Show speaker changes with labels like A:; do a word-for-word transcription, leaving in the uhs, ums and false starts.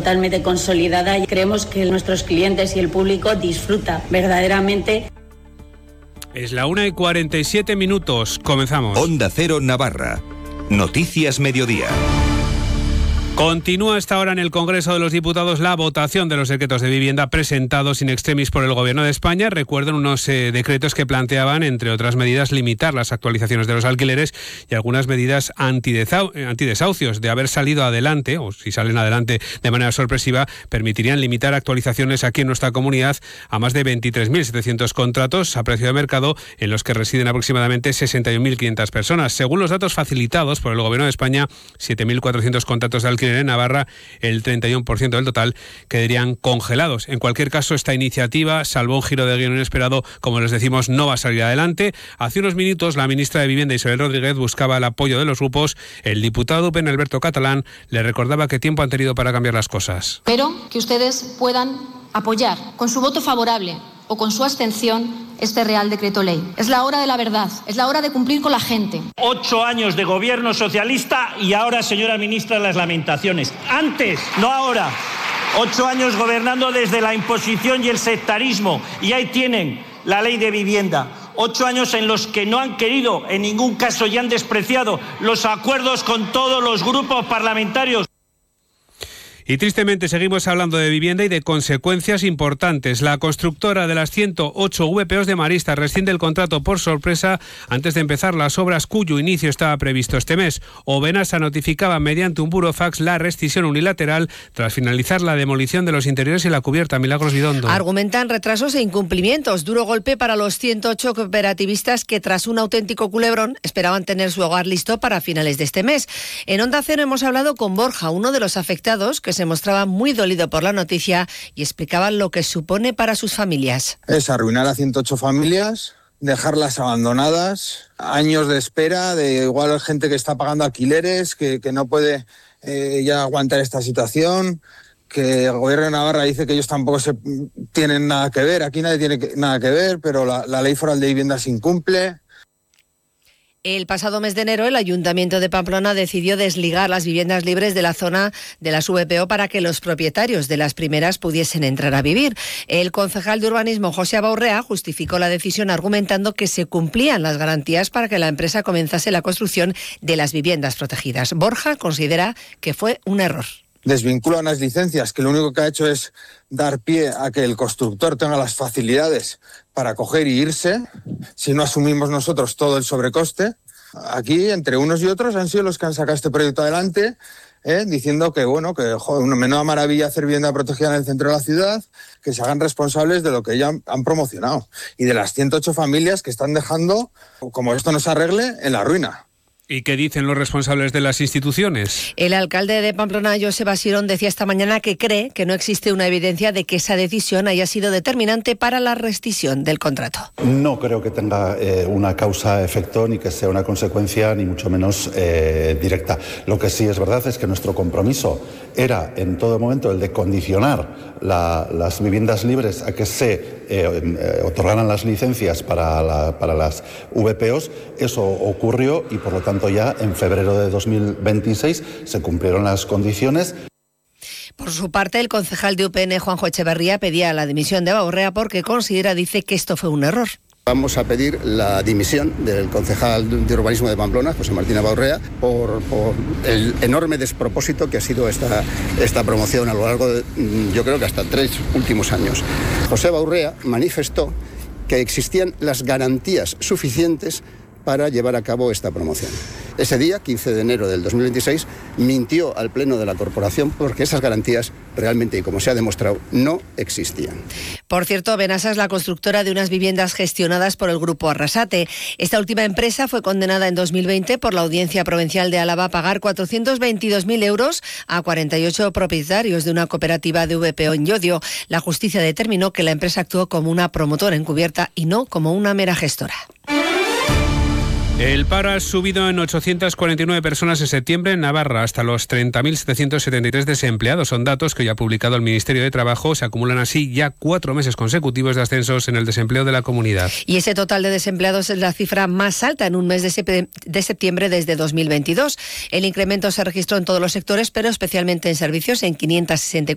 A: totalmente consolidada y creemos que nuestros clientes y el público disfruta verdaderamente.
B: Es la una y cuarenta y siete minutos. Comenzamos.
C: Onda Cero Navarra. Noticias Mediodía.
B: Continúa hasta ahora en el Congreso de los Diputados la votación de los decretos de vivienda presentados in extremis por el Gobierno de España. Recuerden unos eh, decretos que planteaban, entre otras medidas, limitar las actualizaciones de los alquileres y algunas medidas antidesau- antidesahucios. De haber salido adelante, o si salen adelante de manera sorpresiva, permitirían limitar actualizaciones aquí en nuestra comunidad a más de veintitrés mil setecientos contratos a precio de mercado, en los que residen aproximadamente sesenta y un mil quinientas personas. Según los datos facilitados por el Gobierno de España, siete mil cuatrocientos contratos de alquiler en Navarra, el treinta y uno por ciento del total, quedarían congelados. En cualquier caso, esta iniciativa, salvo un giro de guión inesperado, como les decimos, no va a salir adelante. Hace unos minutos, la ministra de Vivienda, Isabel Rodríguez, buscaba el apoyo de los grupos. El diputado U P N, Alberto Catalán, le recordaba qué tiempo han tenido para cambiar las cosas.
D: Espero que ustedes puedan apoyar con su voto favorable o con su abstención este Real Decreto Ley. Es la hora de la verdad, es la hora de cumplir con la gente.
E: Ocho años de gobierno socialista y ahora, señora ministra, las lamentaciones. Antes, no ahora. Ocho años gobernando desde la imposición y el sectarismo. Y ahí tienen la ley de vivienda. Ocho años en los que no han querido, en ningún caso, y han despreciado los acuerdos con todos los grupos parlamentarios.
B: Y tristemente seguimos hablando de vivienda y de consecuencias importantes. La constructora de las ciento ocho V P Os de Marista rescinde el contrato por sorpresa antes de empezar las obras cuyo inicio estaba previsto este mes. Obenasa notificaba mediante un burofax la rescisión unilateral tras finalizar la demolición de los interiores y la cubierta. Milagros Vidondo.
F: Argumentan retrasos e incumplimientos. Duro golpe para los ciento ocho cooperativistas que, tras un auténtico culebrón, esperaban tener su hogar listo para finales de este mes. En Onda Cero hemos hablado con Borja, uno de los afectados, que se mostraba muy dolido por la noticia y explicaba lo que supone para sus familias.
G: Es arruinar a ciento ocho familias, dejarlas abandonadas, años de espera, de igual gente que está pagando alquileres, que, que no puede eh, ya aguantar esta situación, que el Gobierno de Navarra dice que ellos tampoco se tienen nada que ver, aquí nadie tiene que, nada que ver, pero la, la Ley Foral de Vivienda se incumple.
F: El pasado mes de enero, el Ayuntamiento de Pamplona decidió desligar las viviendas libres de la zona de las V P O para que los propietarios de las primeras pudiesen entrar a vivir. El concejal de Urbanismo, José Abaurrea, justificó la decisión argumentando que se cumplían las garantías para que la empresa comenzase la construcción de las viviendas protegidas. Borja considera que fue un error.
G: Desvincula unas licencias que lo único que ha hecho es dar pie a que el constructor tenga las facilidades para coger y irse, si no asumimos nosotros todo el sobrecoste. Aquí, entre unos y otros, han sido los que han sacado este proyecto adelante, ¿eh? diciendo que, bueno, que joder, una menuda maravilla hacer vivienda protegida en el centro de la ciudad, que se hagan responsables de lo que ya han promocionado y de las ciento ocho familias que están dejando, como esto no se arregle, en la ruina.
B: ¿Y qué dicen los responsables de las instituciones?
F: El alcalde de Pamplona, Joseba Sirón, decía esta mañana que cree que no existe una evidencia de que esa decisión haya sido determinante para la rescisión del contrato.
H: No creo que tenga eh, una causa-efecto ni que sea una consecuencia ni mucho menos eh, directa. Lo que sí es verdad es que nuestro compromiso era en todo momento el de condicionar la, las viviendas libres a que se eh, eh, otorgaran las licencias para, la, para las V P Os. Eso ocurrió y por lo tanto ya en febrero de dos mil veintiséis se cumplieron las condiciones.
F: Por su parte, el concejal de U P N, Juanjo Echeverría, pedía la dimisión de Abaurrea porque considera, dice, que esto fue un error.
I: Vamos a pedir la dimisión del concejal de Urbanismo de Pamplona, José Martín Abaurrea, por, por el enorme despropósito que ha sido esta, esta promoción a lo largo de, yo creo que hasta tres últimos años. José Abaurrea manifestó que existían las garantías suficientes para llevar a cabo esta promoción. Ese día, quince de enero del dos mil veintiséis, mintió al Pleno de la Corporación porque esas garantías realmente, y como se ha demostrado, no existían.
F: Por cierto, Obenasa es la constructora de unas viviendas gestionadas por el Grupo Arrasate. Esta última empresa fue condenada en dos mil veinte por la Audiencia Provincial de Álava a pagar cuatrocientos veintidós mil euros a cuarenta y ocho propietarios de una cooperativa de V P O en Llodio. La justicia determinó que la empresa actuó como una promotora encubierta y no como una mera gestora.
B: El paro ha subido en ochocientas cuarenta y nueve personas en septiembre en Navarra, hasta los treinta mil setecientos setenta y tres desempleados. Son datos que ya ha publicado el Ministerio de Trabajo. Se acumulan así ya cuatro meses consecutivos de ascensos en el desempleo de la comunidad.
F: Y ese total de desempleados es la cifra más alta en un mes de, sep- de septiembre desde dos mil veintidós. El incremento se registró en todos los sectores, pero especialmente en servicios, en quinientas sesenta y